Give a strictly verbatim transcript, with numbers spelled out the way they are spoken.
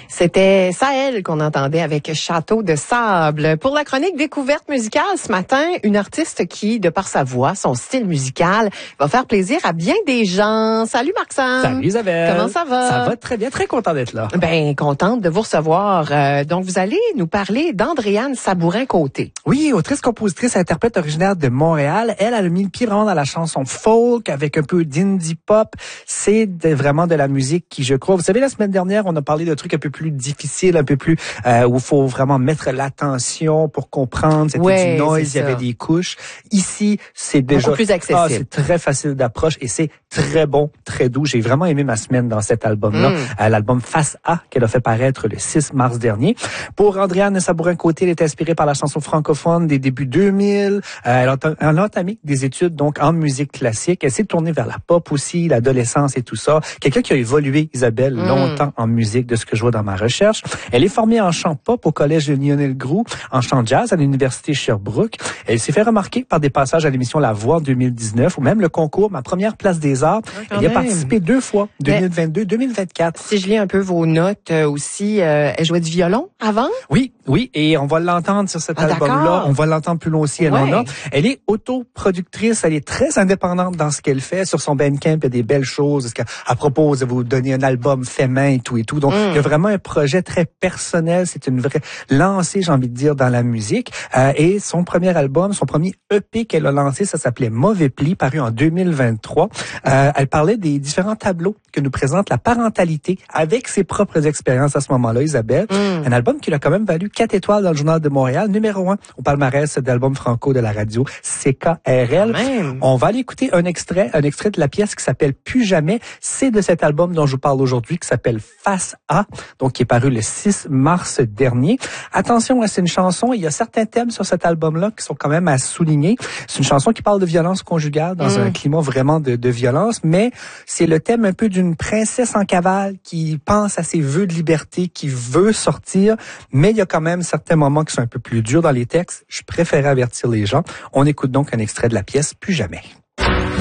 C'était Sahel qu'on entendait avec Château de sable. Pour la chronique découverte musicale ce matin, une artiste qui, de par sa voix, son style musical, va faire plaisir à bien des gens. Salut Marc-Sam. Salut Isabelle. Comment ça va? Ça va très bien, très content d'être là. Ben, contente de vous recevoir. Euh, donc, vous allez nous parler d'Andréane Sabourin-Côté. Oui, autrice, compositrice, interprète originaire de Montréal. Elle, elle a mis le pied vraiment dans la chanson folk avec un peu d'indie pop. C'est de, vraiment de la musique qui, je crois, vous savez, la semaine dernière, on a parlé de trucs un peu plus difficiles, un peu plus euh, où il faut vraiment mettre l'attention pour comprendre. C'était ouais, du noise, il y avait des couches. Ici, c'est déjà beaucoup plus accessible. Ah, c'est très facile d'approche et c'est très bon, très doux. J'ai vraiment aimé ma semaine dans cet album-là, mm. euh, l'album Face A qu'elle a fait paraître le six mars dernier. Pour Andréane Sabourin-Côté, elle est inspirée par la chanson francophone des débuts deux mille. Euh, elle, a, elle a entamé des études donc en musique classique. Elle s'est tournée vers la pop aussi, l'adolescence et tout ça. Quelqu'un qui a évolué, Isabelle, mm. longtemps en musique de ce que je vois dans ma recherche. Elle est formée en chant pop au collège de Lionel Groulx, en chant jazz à l'université Sherbrooke. Elle s'est fait remarquer par des passages à l'émission La Voix en deux mille dix-neuf ou même le concours Ma Première Place des Arts. Ouais, elle y a participé deux fois, deux mille vingt-deux, deux mille vingt-quatre. Si je lis un peu vos notes euh, aussi, euh, elle jouait du violon avant? Oui, oui, et on va l'entendre sur cet ah, album-là. D'accord. On va l'entendre plus loin aussi, elle ouais. en a. Elle est autoproductrice, elle est très indépendante dans ce qu'elle fait. Sur son Bandcamp, il y a des belles choses. Elle propose de vous donner un album fait main et tout et tout. Donc, mm. il y a vraiment un projet très personnel. C'est une vraie lancée, j'ai envie de dire, dans la musique. Euh, et son premier album, son premier E P qu'elle a lancé, ça s'appelait Mauvais Pli, paru en deux mille vingt-trois. Euh, elle parlait des différents tableaux que nous présente la parentalité avec ses propres expériences à ce moment-là, Isabelle. Mm. Un album qui l'a quand même valu quatre étoiles dans le Journal de Montréal, numéro un au palmarès d'albums franco de la radio C K R L. Même. On va aller écouter un extrait, un extrait de la pièce qui s'appelle Plus jamais. C'est de cet album dont je vous parle aujourd'hui, qui s'appelle Face A, donc qui est paru le six mars dernier. Attention, c'est une chanson, il y a certains thèmes sur cet album-là qui sont quand même à souligner. C'est une chanson qui parle de violence conjugale dans mm. un climat vraiment de, de violence, mais c'est le thème un peu d'une princesse en cavale qui pense à ses vœux de liberté, qui veut sortir, mais il y a quand même certains moments qui sont un peu plus durs dans les textes. Je préférais avertir les gens. On écoute donc un extrait de la pièce Plus jamais.